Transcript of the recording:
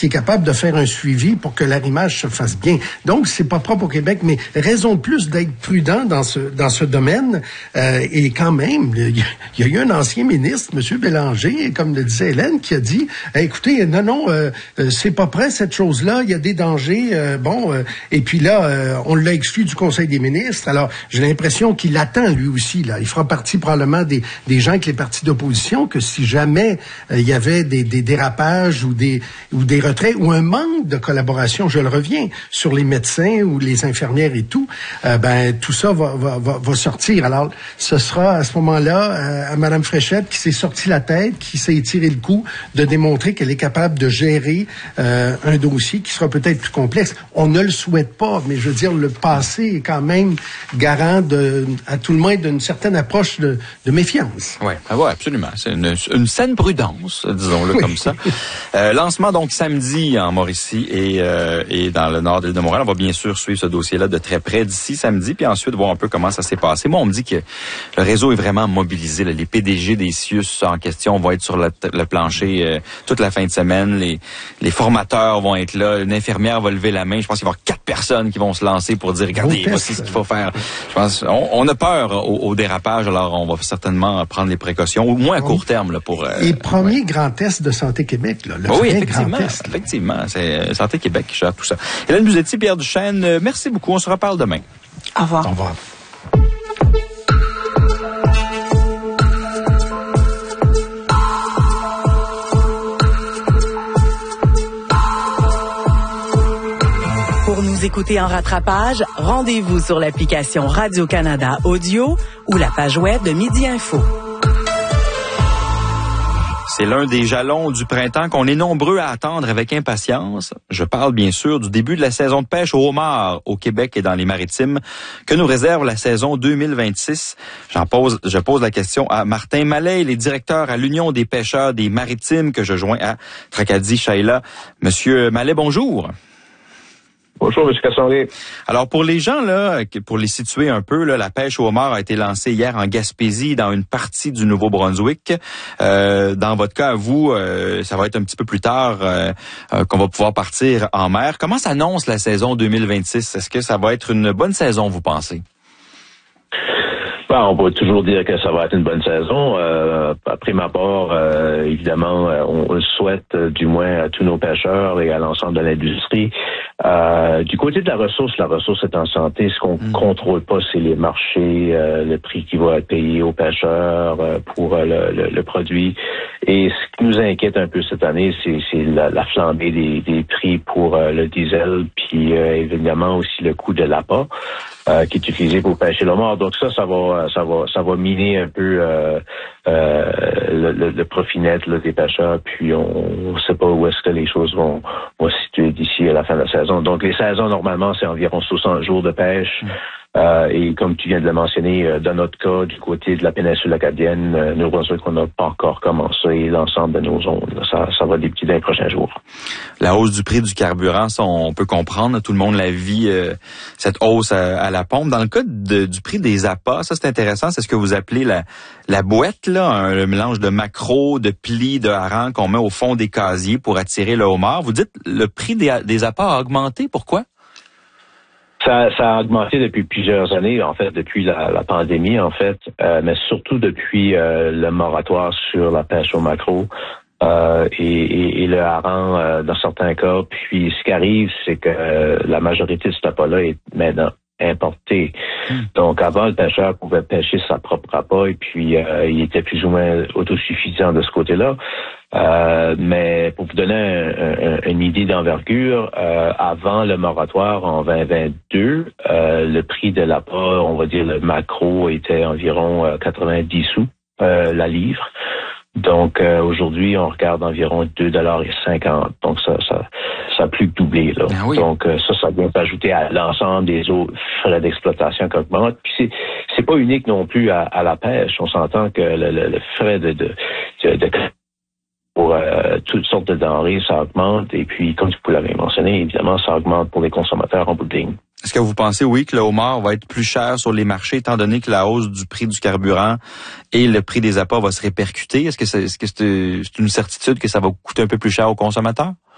qui est capable de faire un suivi pour que l'arrimage se fasse bien. Donc, c'est pas propre au Québec, mais raison de plus d'être prudent dans ce domaine. Et quand même, il y a eu un ancien ministre, M. Bélanger, comme le disait Hélène, qui a dit, écoutez, non, c'est pas prêt cette chose-là, il y a des dangers, et puis là, on l'a exclu du Conseil des ministres. Alors, j'ai l'impression qu'il attend lui aussi, là. Il fera partie probablement des gens avec les partis d'opposition, que si jamais il y avait des dérapages ou des retraits ou un manque de collaboration, je le reviens, sur les médecins ou les infirmières et tout, tout ça va sortir. Alors, ce sera à ce moment-là à Mme Fréchette qui s'est sorti la tête, qui s'est étiré le cou de démontrer qu'elle est capable de gérer un dossier qui sera peut-être plus complexe. On ne le souhaite pas, mais je veux dire, le passé est quand même garant à tout le moins d'une certaine approche de méfiance. Oui, absolument. C'est une saine prudence, disons-le comme ça. Lancement donc samedi en Mauricie et dans le nord de l'île de Montréal. On va bien sûr suivre ce dossier-là de très près d'ici samedi, puis ensuite voir un peu comment ça s'est passé. Moi, on me dit que le réseau est vraiment mobilisé. Là. Les PDG des CIUS en question vont être sur le plancher toute la fin de semaine. Les formateurs vont être là. Une infirmière va lever la main. Je pense qu'il va y avoir 4 personnes qui vont se lancer pour dire, regardez, voici ce qu'il faut faire. Je pense, on a peur au dérapage, alors on va certainement prendre les précautions, au moins à court terme. Là, pour les premiers grands tests de Santé Québec. Là, oui, effectivement. C'est Santé Québec qui gère tout ça. Hélène Buzetti, Pierre Duchesne, merci beaucoup. On se reparle demain. Au revoir. Au revoir. Pour nous écouter en rattrapage, rendez-vous sur l'application Radio-Canada Audio ou la page web de Midi Info. C'est l'un des jalons du printemps qu'on est nombreux à attendre avec impatience. Je parle bien sûr du début de la saison de pêche au homard au Québec et dans les Maritimes que nous réserve la saison 2026. Je pose la question à Martin Mallet, il est directeur à l'Union des pêcheurs des Maritimes que je joins à Tracadie-Shaila. Monsieur Mallet, bonjour. Bonjour, M. Cassandet. Alors, pour les gens, là, pour les situer un peu, là, la pêche au homard a été lancée hier en Gaspésie, dans une partie du Nouveau-Brunswick. Dans votre cas, vous, ça va être un petit peu plus tard qu'on va pouvoir partir en mer. Comment s'annonce la saison 2026? Est-ce que ça va être une bonne saison, vous pensez? On peut toujours dire que ça va être une bonne saison. À prime abord, évidemment, on le souhaite du moins à tous nos pêcheurs et à l'ensemble de l'industrie. Du côté de la ressource est en santé. Ce qu'on contrôle pas, c'est les marchés, le prix qui va être payé aux pêcheurs pour le produit. Et ce qui nous inquiète un peu cette année, c'est la flambée des prix pour le diesel, puis évidemment aussi le coût de l'appât qui est utilisé pour pêcher le homard. Donc ça va miner un peu le profit net là, des pêcheurs, puis on ne sait pas où est-ce que les choses vont se situer d'ici à la fin de la saison. Donc les saisons, normalement, c'est environ 60 jours de pêche. Et comme tu viens de le mentionner, dans notre cas, du côté de la péninsule acadienne, nous pensons qu'on n'a pas encore commencé l'ensemble de nos zones. Ça va débuter dans les prochains jours. La hausse du prix du carburant, ça, on peut comprendre. Tout le monde la vit, cette hausse à la pompe. Dans le cas du prix des appâts, ça c'est intéressant. C'est ce que vous appelez la boîte, là, le mélange de maquereaux, de plis, de harengs qu'on met au fond des casiers pour attirer le homard. Vous dites le prix des appâts a augmenté. Pourquoi? Ça a augmenté depuis plusieurs années, en fait, depuis la pandémie, en fait, mais surtout depuis le moratoire sur la pêche au maquereau et le hareng dans certains cas. Puis ce qui arrive, c'est que la majorité de cet appât-là est maintenant importé. Donc avant, le pêcheur pouvait pêcher sa propre appât et puis il était plus ou moins autosuffisant de ce côté-là. Mais pour vous donner une idée d'envergure, avant le moratoire en 2022, le prix de l'appât, on va dire le maquereau, était environ 90 sous la livre. Donc aujourd'hui, on regarde environ 2,50 $. Donc ça a plus que doublé là. Ah oui. Donc ça vient s'ajouter à l'ensemble des autres frais d'exploitation qui augmentent. Puis c'est pas unique non plus à la pêche. On s'entend que le frais de pour toutes sortes de denrées, ça augmente. Et puis, comme vous l'avez mentionné, évidemment, ça augmente pour les consommateurs en bout de ligne. Est-ce que vous pensez, oui, que le homard va être plus cher sur les marchés, étant donné que la hausse du prix du carburant et le prix des appâts va se répercuter? Est-ce que c'est une certitude que ça va coûter un peu plus cher aux consommateurs?